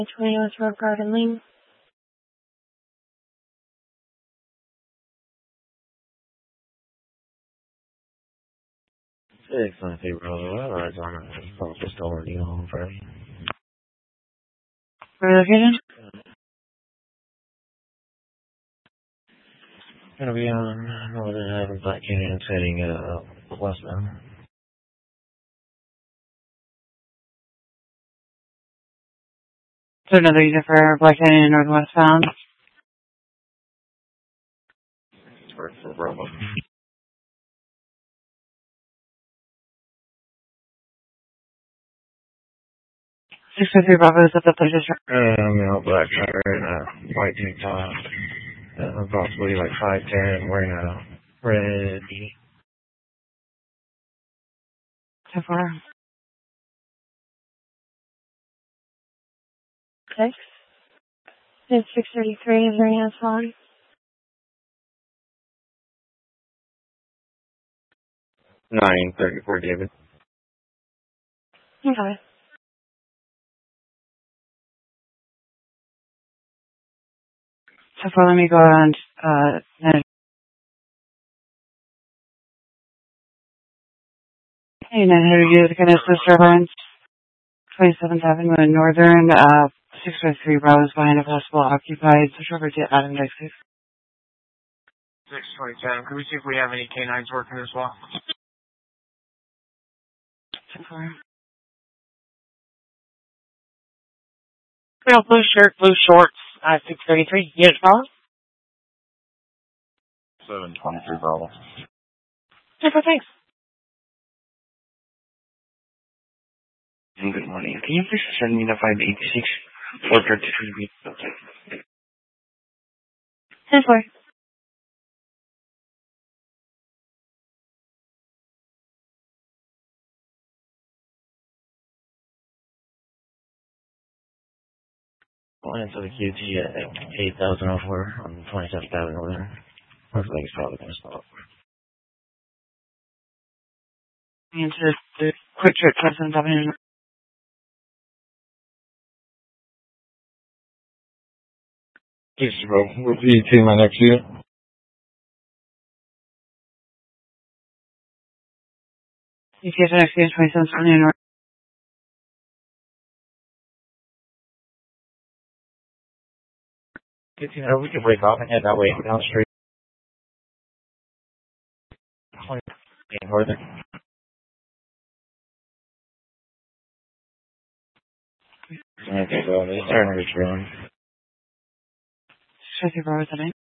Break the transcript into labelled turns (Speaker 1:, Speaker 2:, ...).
Speaker 1: 20 West Road Garden Lane.
Speaker 2: 693 Roosevelt, Arizona. Just over the home Friday.
Speaker 1: Where located?
Speaker 2: Gonna be on Northern Avenue, Black Canyon, heading westbound.
Speaker 1: So another user for Black Canyon Northwestbound.
Speaker 2: For Bravo.
Speaker 1: 653 Bravo is at the place.
Speaker 2: Black shirt and a white tank top. Possibly like 5'10", wearing a red beanie.
Speaker 1: So far. 6. It's 633. Is there any else on?
Speaker 2: 934 David.
Speaker 1: Okay. So far, let me go around, and then review the Canista Airlines, 27th Avenue and Northern, 653 Bravo is behind a possible occupied. Switch over to Adam Dixie.
Speaker 2: 627. Can we see if we have any canines working as well?
Speaker 1: So far.
Speaker 3: Real blue shirt, blue shorts, 633. Unit follow?
Speaker 2: 723 Bravo.
Speaker 3: Super, thanks.
Speaker 2: Good morning. Can you please send me the 586 or 33B? Okay.
Speaker 1: 10-4.
Speaker 2: Going into the QT at 8004 on 27th Avenue there. Looks like it's probably going to stop.
Speaker 1: Into the quick trip 27th Avenue.
Speaker 2: Yes, bro. We'll see you to my next year.
Speaker 1: You get the next year, 27th Avenue North.
Speaker 2: We can break off and head that way down the street. Northern. Okay, so it's turning to Richmond.
Speaker 1: 653 Bravo today.